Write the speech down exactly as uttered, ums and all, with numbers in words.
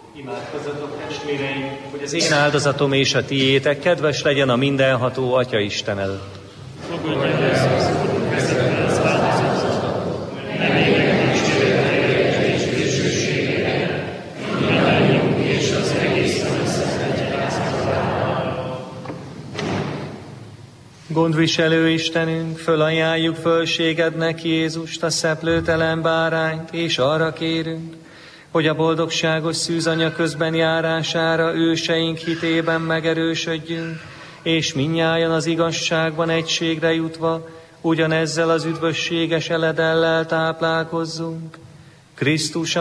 Imádkozzatok, testvéreim, hogy az én áldozatom és a tiétek kedves legyen a mindenható Atya Isten előtt. Fogadja el az Úr kezedhez áldozatot, nevének dicsőségére és dicsőségére, mindannyiunk és az egész szent egyházban. Gondviselő Istenünk, fölajánljuk fölségednek Jézust, a szeplőtelen bárányt, és arra kérünk, hogy a boldogságos szűzanya közben járására őseink hitében megerősödjünk, és mindnyájan az igazságban egységre jutva, ugyanezzel az üdvösséges eledellel táplálkozzunk. Krisztus